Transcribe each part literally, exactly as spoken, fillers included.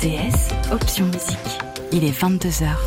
T S, option musique. Il est vingt-deux heures.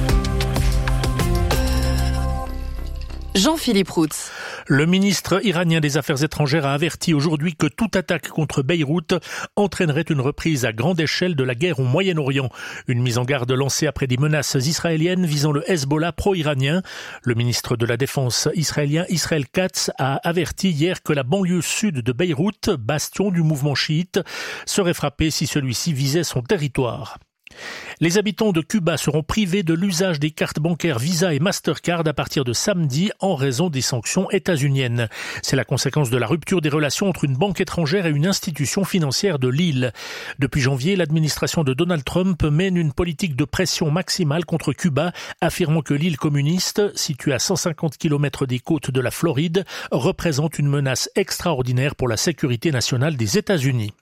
Jean-Philippe Routz. Le ministre iranien des Affaires étrangères a averti aujourd'hui que toute attaque contre Beyrouth entraînerait une reprise à grande échelle de la guerre au Moyen-Orient. Une mise en garde lancée après des menaces israéliennes visant le Hezbollah pro-iranien. Le ministre de la Défense israélien Israel Katz a averti hier que la banlieue sud de Beyrouth, bastion du mouvement chiite, serait frappée si celui-ci visait son territoire. Les habitants de Cuba seront privés de l'usage des cartes bancaires Visa et Mastercard à partir de samedi en raison des sanctions états-uniennes. C'est la conséquence de la rupture des relations entre une banque étrangère et une institution financière de l'île. Depuis janvier, l'administration de Donald Trump mène une politique de pression maximale contre Cuba, affirmant que l'île communiste, située à cent cinquante kilomètres des côtes de la Floride, représente une menace extraordinaire pour la sécurité nationale des États-Unis.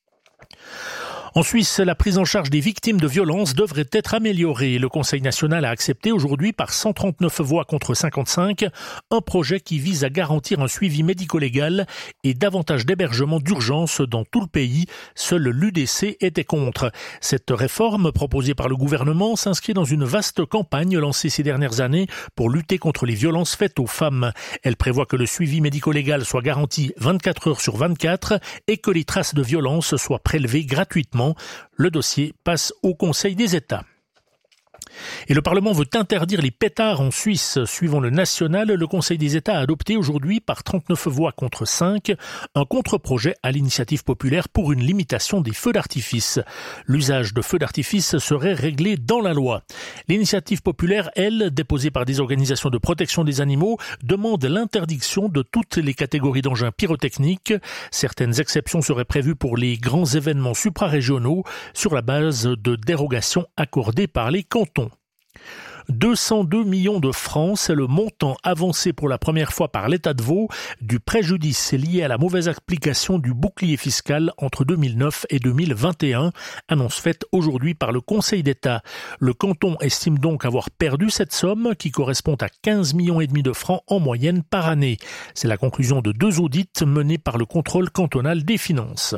En Suisse, la prise en charge des victimes de violences devrait être améliorée. Le Conseil national a accepté aujourd'hui par cent trente-neuf voix contre cinquante-cinq un projet qui vise à garantir un suivi médico-légal et davantage d'hébergements d'urgence dans tout le pays. Seul l'U D C était contre. Cette réforme proposée par le gouvernement s'inscrit dans une vaste campagne lancée ces dernières années pour lutter contre les violences faites aux femmes. Elle prévoit que le suivi médico-légal soit garanti vingt-quatre heures sur vingt-quatre et que les traces de violence soient prélevées gratuitement. Le dossier passe au Conseil des États. Et le Parlement veut interdire les pétards en Suisse. Suivant le national, le Conseil des États a adopté aujourd'hui par trente-neuf voix contre cinq un contre-projet à l'initiative populaire pour une limitation des feux d'artifice. L'usage de feux d'artifice serait réglé dans la loi. L'initiative populaire, elle, déposée par des organisations de protection des animaux, demande l'interdiction de toutes les catégories d'engins pyrotechniques. Certaines exceptions seraient prévues pour les grands événements suprarégionaux sur la base de dérogations accordées par les cantons. deux cent deux millions de francs, c'est le montant avancé pour la première fois par l'État de Vaud du préjudice lié à la mauvaise application du bouclier fiscal entre deux mille neuf et deux mille vingt et un, annonce faite aujourd'hui par le Conseil d'État. Le canton estime donc avoir perdu cette somme qui correspond à quinze millions et demi de francs en moyenne par année. C'est la conclusion de deux audits menés par le contrôle cantonal des finances.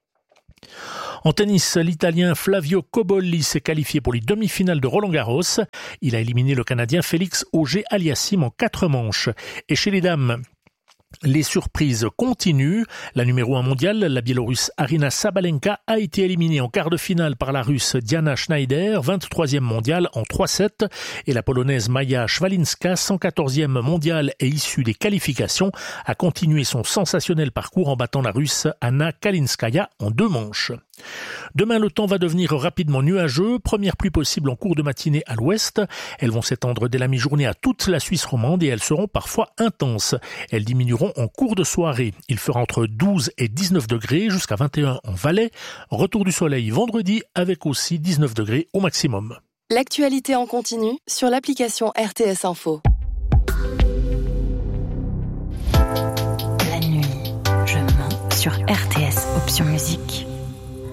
En tennis, l'Italien Flavio Cobolli s'est qualifié pour les demi-finales de Roland-Garros. Il a éliminé le Canadien Félix Auger-Aliassime en quatre manches. Et chez les dames, les surprises continuent. La numéro un mondiale, la Biélorusse Aryna Sabalenka, a été éliminée en quart de finale par la Russe Diana Schneider, vingt-troisième mondiale en trois sept. Et la Polonaise Maja Szwalinska, cent quatorzième mondiale et issue des qualifications, a continué son sensationnel parcours en battant la Russe Anna Kalinskaya en deux manches. Demain, le temps va devenir rapidement nuageux. Première pluie possible en cours de matinée à l'ouest. Elles vont s'étendre dès la mi-journée à toute la Suisse romande et elles seront parfois intenses. Elles diminueront en cours de soirée. Il fera entre douze et dix-neuf degrés jusqu'à vingt et un en Valais. Retour du soleil vendredi avec aussi dix-neuf degrés au maximum. L'actualité en continu sur l'application R T S Info. La nuit, je mens sur R T S, option musique.